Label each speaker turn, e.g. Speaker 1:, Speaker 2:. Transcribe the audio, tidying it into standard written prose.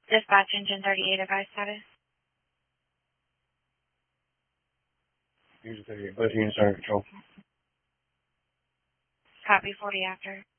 Speaker 1: Dispatch engine 38, advice status.
Speaker 2: Engine 38, both units are under control.
Speaker 1: Copy 40 after.